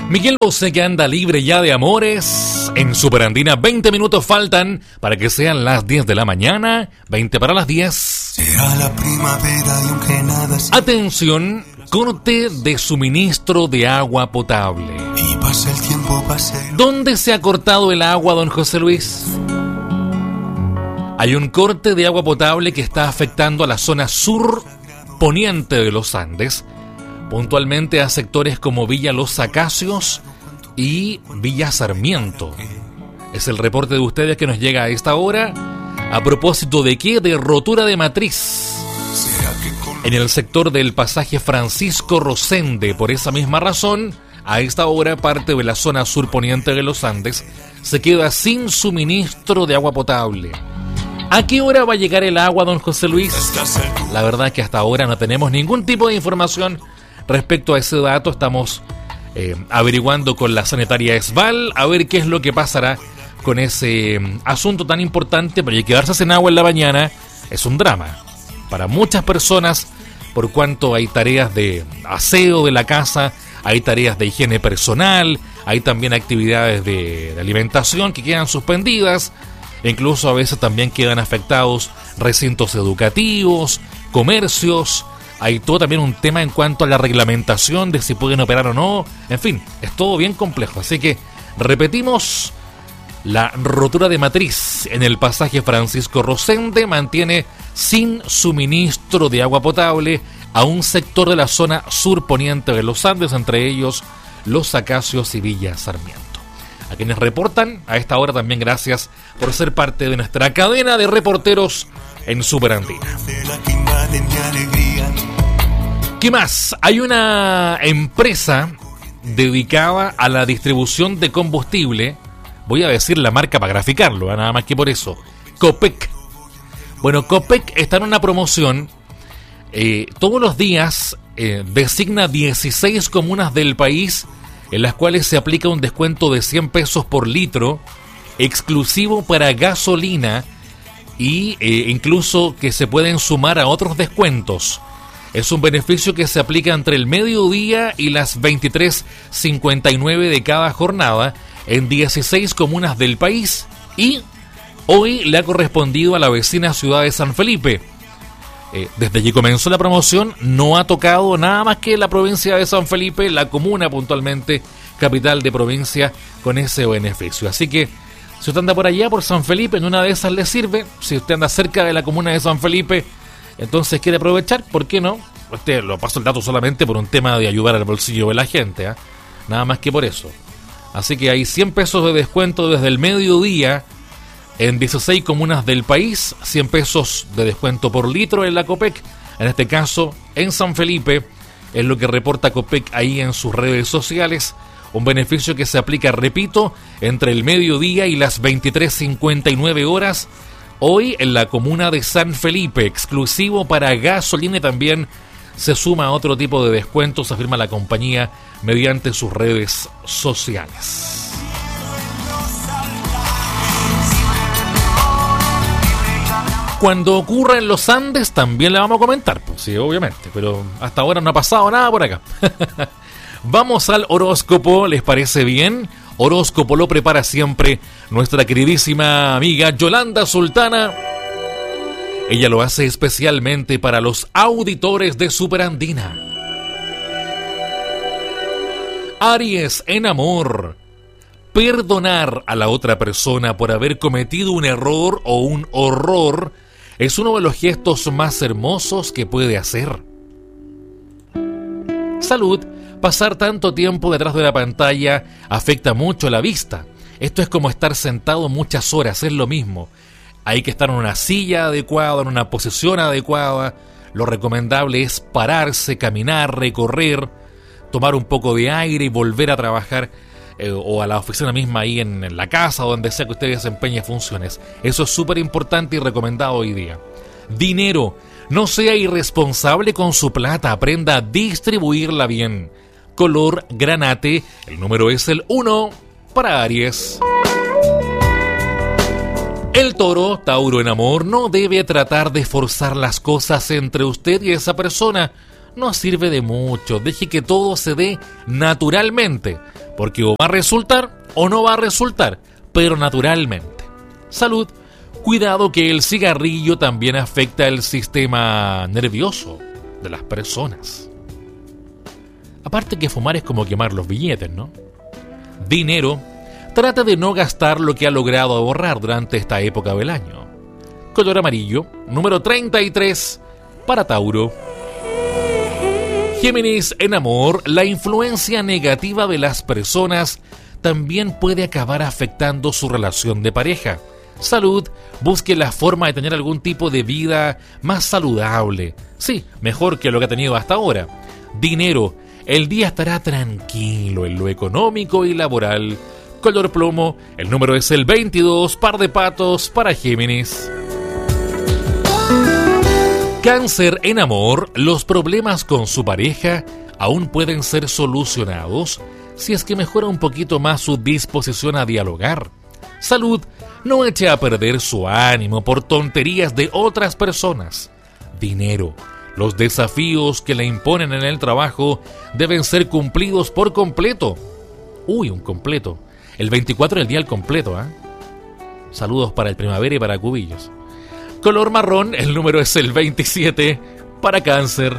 Miguel Bosé, que anda libre ya de amores. En Superandina, 20 minutos faltan para que sean las 10 de la mañana. 20 para las 10. Será la primavera y aunque nada... Atención, corte de suministro de agua potable. Y pasa el tiempo, ¿Dónde se ha cortado el agua, don José Luis? Hay un corte de agua potable que está afectando a la zona sur poniente de los Andes, puntualmente a sectores como Villa Los Acacios y Villa Sarmiento. Es el reporte de ustedes que nos llega a esta hora. ¿A propósito de qué? De rotura de matriz en el sector del pasaje Francisco Rosende. Por esa misma razón, a esta hora parte de la zona surponiente de los Andes se queda sin suministro de agua potable. ¿A qué hora va a llegar el agua, don José Luis? La verdad es que hasta ahora no tenemos ningún tipo de información respecto a ese dato. Estamos averiguando con la sanitaria ESVAL a ver qué es lo que pasará con ese asunto tan importante, porque quedarse sin agua en la mañana es un drama para muchas personas, por cuanto hay tareas de aseo de la casa, hay tareas de higiene personal, hay también actividades de alimentación que quedan suspendidas. Incluso a veces también quedan afectados recintos educativos, comercios. Hay todo también un tema en cuanto a la reglamentación de si pueden operar o no. En fin, es todo bien complejo. Así que repetimos, la rotura de matriz en el pasaje Francisco Rosende mantiene sin suministro de agua potable a un sector de la zona surponiente de los Andes, entre ellos Los Acacios y Villa Sarmiento. A quienes reportan a esta hora también gracias por ser parte de nuestra cadena de reporteros en Superandina. ¿Qué más? Hay una empresa dedicada a la distribución de combustible. Voy a decir la marca para graficarlo, nada más que por eso. Copec. Bueno, Copec está en una promoción. Todos los días designa 16 comunas del país en las cuales se aplica un descuento de 100 pesos por litro, exclusivo para gasolina, y incluso que se pueden sumar a otros descuentos. Es un beneficio que se aplica entre el mediodía y las 23:59 de cada jornada en 16 comunas del país, y hoy le ha correspondido a la vecina ciudad de San Felipe. Desde que comenzó la promoción no ha tocado nada más que la provincia de San Felipe, la comuna puntualmente, capital de provincia, con ese beneficio. Así que si usted anda por allá, por San Felipe, en una de esas le sirve. Si usted anda cerca de la comuna de San Felipe, entonces quiere aprovechar, ¿por qué no? Usted lo paso el dato solamente por un tema de ayudar al bolsillo de la gente, nada más que por eso. Así que hay 100 pesos de descuento desde el mediodía en 16 comunas del país, 100 pesos de descuento por litro en la Copec. En este caso, en San Felipe, es lo que reporta Copec ahí en sus redes sociales. Un beneficio que se aplica, repito, entre el mediodía y las 23:59 horas. Hoy en la comuna de San Felipe, exclusivo para gasolina, y también se suma a otro tipo de descuentos, afirma la compañía mediante sus redes sociales. Cuando ocurra en los Andes también le vamos a comentar, pues sí, obviamente, pero hasta ahora no ha pasado nada por acá. Vamos al horóscopo, ¿les parece bien? Horóscopo lo prepara siempre nuestra queridísima amiga Yolanda Sultana. Ella lo hace especialmente para los auditores de Superandina. Aries, en amor. Perdonar a la otra persona por haber cometido un error o un horror es uno de los gestos más hermosos que puede hacer. Salud. Pasar tanto tiempo detrás de la pantalla afecta mucho la vista. Esto es como estar sentado muchas horas, es lo mismo. Hay que estar en una silla adecuada, en una posición adecuada. Lo recomendable es pararse, caminar, recorrer, tomar un poco de aire y volver a trabajar o a la oficina misma ahí en la casa o donde sea que usted desempeñe funciones. Eso es súper importante y recomendado hoy día. Dinero. No sea irresponsable con su plata, aprenda a distribuirla bien. Color granate, el número es el 1 para Aries. El toro, Tauro en amor, no debe tratar de forzar las cosas entre usted y esa persona. No sirve de mucho, deje que todo se dé naturalmente. porque o va a resultar o no va a resultar, pero naturalmente. Salud, cuidado que el cigarrillo también afecta el sistema nervioso de las personas. Aparte que fumar es como quemar los billetes, ¿no? Dinero, trata de no gastar lo que ha logrado ahorrar durante esta época del año. Color amarillo, número 33, para Tauro. Géminis, en amor, la influencia negativa de las personas también puede acabar afectando su relación de pareja. Salud, busque la forma de tener algún tipo de vida más saludable. Sí, mejor que lo que ha tenido hasta ahora. Dinero, el día estará tranquilo en lo económico y laboral. Color plomo, el número es el 22, par de patos para Géminis. Cáncer, en amor, los problemas con su pareja aún pueden ser solucionados si es que mejora un poquito más su disposición a dialogar. Salud, no eche a perder su ánimo por tonterías de otras personas. Dinero, los desafíos que le imponen en el trabajo deben ser cumplidos por completo. Uy, un completo. El 24 es el día al completo, ¿eh? Saludos para el Primavera y para Cubillos. Color marrón, el número es el 27, para Cáncer.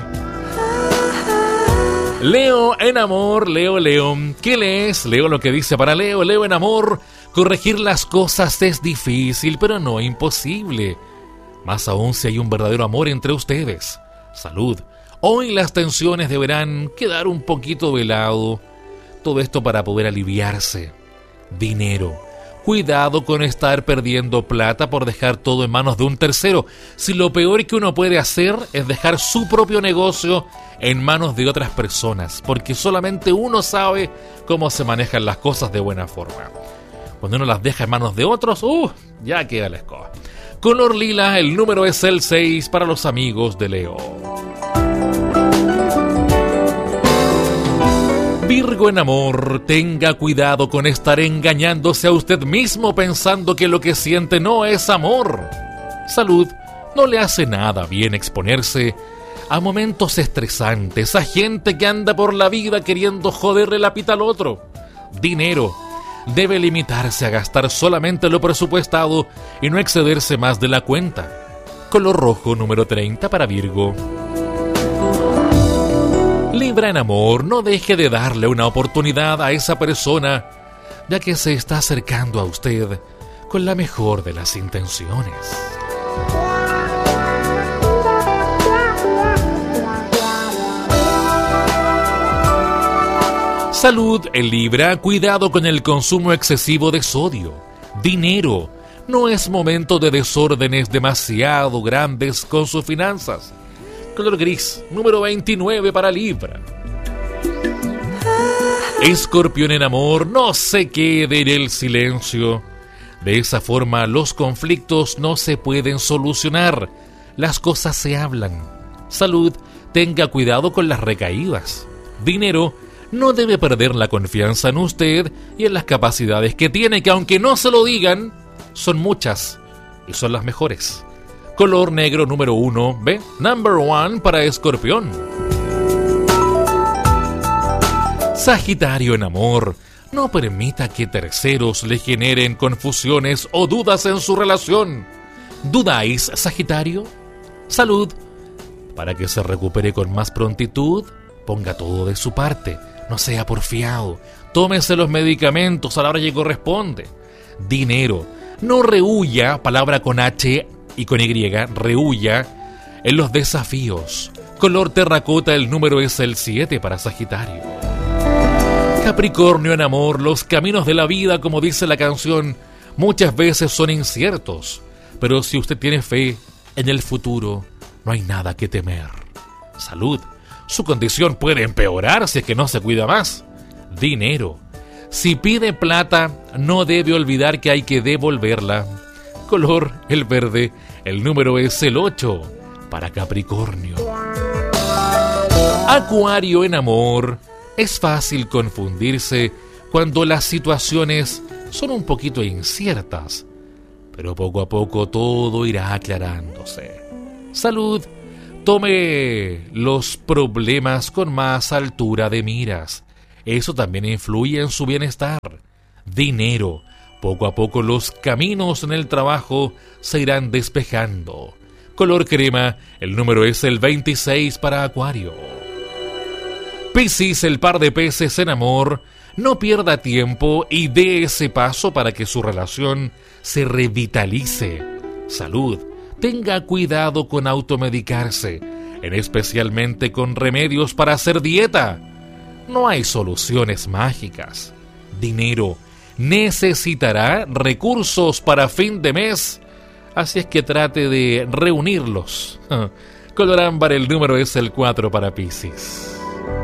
Leo, en amor, Leo. ¿Qué lees? Leo lo que dice para Leo. Leo, en amor, corregir las cosas es difícil, pero no imposible. Más aún si hay un verdadero amor entre ustedes. Salud, hoy las tensiones deberán quedar un poquito de lado. Todo esto para poder aliviarse. Dinero, cuidado con estar perdiendo plata por dejar todo en manos de un tercero. Si lo peor que uno puede hacer es dejar su propio negocio en manos de otras personas, porque solamente uno sabe cómo se manejan las cosas de buena forma. Cuando uno las deja en manos de otros, ya queda la escoba. Color lila, el número es el 6 para los amigos de Leo. Virgo, en amor, tenga cuidado con estar engañándose a usted mismo pensando que lo que siente no es amor. Salud, no le hace nada bien exponerse a momentos estresantes, a gente que anda por la vida queriendo joderle la pita al otro. Dinero, debe limitarse a gastar solamente lo presupuestado y no excederse más de la cuenta. Color rojo, número 30 para Virgo. Libra, en amor, no deje de darle una oportunidad a esa persona, ya que se está acercando a usted con la mejor de las intenciones. Salud, en Libra, cuidado con el consumo excesivo de sodio. Dinero, no es momento de desórdenes demasiado grandes con sus finanzas. Color gris, número 29 para Libra. Escorpión, en amor, no se quede en el silencio. De esa forma los conflictos no se pueden solucionar. Las cosas se hablan. Salud, tenga cuidado con las recaídas. Dinero, no debe perder la confianza en usted y en las capacidades que tiene, que aunque no se lo digan, son muchas y son las mejores. Color negro, número 1, ¿ve? Number 1 para Escorpión. Sagitario, en amor, no permita que terceros le generen confusiones o dudas en su relación. ¿Dudáis, Sagitario? Salud, para que se recupere con más prontitud, ponga todo de su parte, no sea porfiado, tómese los medicamentos a la hora que corresponde. Dinero, no rehuya, palabra con H y con Y, rehuya en los desafíos. Color terracota, el número es el 7 para Sagitario. Capricornio, en amor, los caminos de la vida, como dice la canción, muchas veces son inciertos, pero si usted tiene fe en el futuro, no hay nada que temer. Salud, su condición puede empeorar si es que no se cuida más. Dinero, si pide plata, no debe olvidar que hay que devolverla. Color, el verde, el número es el 8 para Capricornio. Acuario, en amor, es fácil confundirse cuando las situaciones son un poquito inciertas, pero poco a poco todo irá aclarándose. Salud, tome los problemas con más altura de miras. eso también influye en su bienestar. Dinero. Poco a poco los caminos en el trabajo se irán despejando. Color crema, el número es el 26 para Acuario. Piscis, el par de peces en amor, no pierda tiempo y dé ese paso para que su relación se revitalice. Salud, tenga cuidado con automedicarse, especialmente con remedios para hacer dieta. No hay soluciones mágicas. Dinero, necesitará recursos para fin de mes, así es que trate de reunirlos. Color ámbar, el número es el 4 para Piscis.